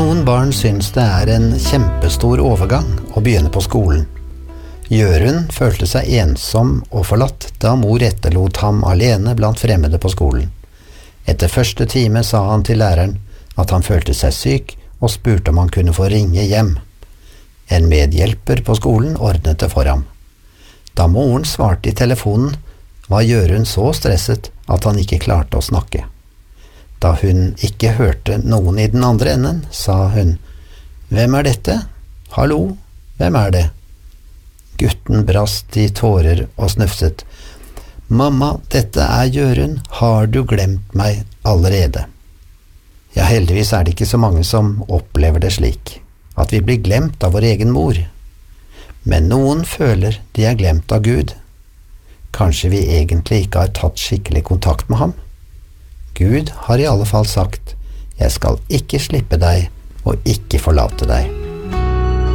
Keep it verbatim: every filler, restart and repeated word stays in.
Noen barn syns det er en kjempestor overgang å begynne på skolen. Jørund følte seg ensom og forlatt da mor etterlot ham alene blant fremmede på skolen. Etter første time sa han til læreren at han følte seg syk og spurte om han kunne få ringe hjem. En medhjelper på skolen ordnet det for ham. Da moren svarte i telefonen, var Jørund så stresset at han ikke klarte å snakke. Da hun ikke hørte noen i den andre enden, sa hun, «Hvem er dette? Hallo, hvem er det?» Gutten brast i tårer og snøfset. «Mamma, dette er Jørund. Har du glemt meg allerede?» Ja, heldigvis er det ikke så mange som opplever det slik, at vi blir glemt av vår egen mor. Men noen føler de er glemt av Gud. Kanskje vi egentlig ikke har tatt skikkelig kontakt med ham? Gud har i alle fall sagt, «Jeg skal ikke slippe deg og ikke forlate deg.»